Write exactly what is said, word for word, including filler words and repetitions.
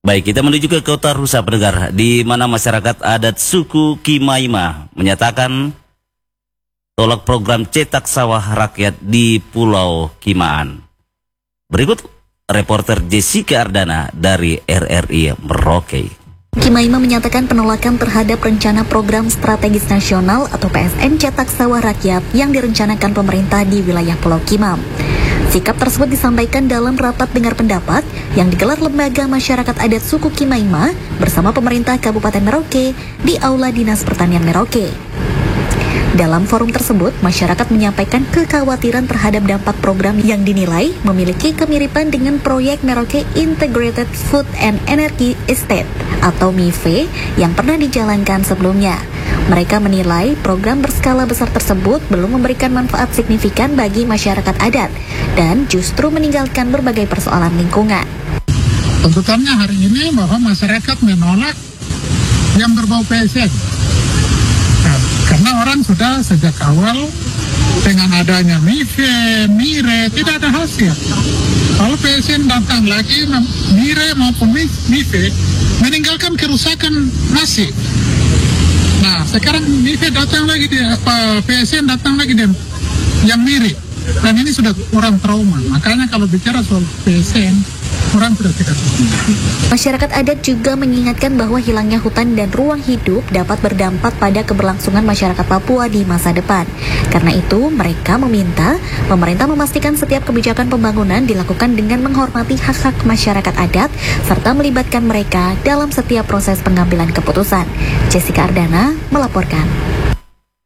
Baik, kita menuju ke Kota Rusa pendengar, di mana masyarakat adat suku Kimaima menyatakan tolak program cetak sawah rakyat di Pulau Kimaan. Berikut reporter Jessica Ardana dari R R I Merauke. Kimaima menyatakan penolakan terhadap rencana program strategis nasional atau P S N cetak sawah rakyat yang direncanakan pemerintah di wilayah Pulau Kimam. Sikap tersebut disampaikan dalam rapat dengar pendapat yang digelar lembaga masyarakat adat suku Kimaima bersama pemerintah Kabupaten Merauke di Aula Dinas Pertanian Merauke. Dalam forum tersebut, masyarakat menyampaikan kekhawatiran terhadap dampak program yang dinilai memiliki kemiripan dengan proyek Merauke Integrated Food and Energy Estate atau M I F E yang pernah dijalankan sebelumnya. Mereka menilai program berskala besar tersebut belum memberikan manfaat signifikan bagi masyarakat adat dan justru meninggalkan berbagai persoalan lingkungan. Tuntutannya hari ini bahwa masyarakat menolak yang berbau P S N. Nah, karena orang sudah sejak awal dengan adanya M I F E, M I R E tidak ada hasil. Kalau P S N datang lagi, M I R E maupun M I F E meninggalkan kerusakan masif. Nah, sekarang M I F E datang lagi, dia, apa, P S N datang lagi dia, yang mirip. Dan ini sudah orang trauma. Makanya kalau bicara soal P S N, orang sudah tidak tahu. Masyarakat adat juga mengingatkan bahwa hilangnya hutan dan ruang hidup dapat berdampak pada keberlangsungan masyarakat Papua di masa depan. Karena itu, mereka meminta pemerintah memastikan setiap kebijakan pembangunan dilakukan dengan menghormati hak-hak masyarakat adat serta melibatkan mereka dalam setiap proses pengambilan keputusan. Jessica Ardana melaporkan.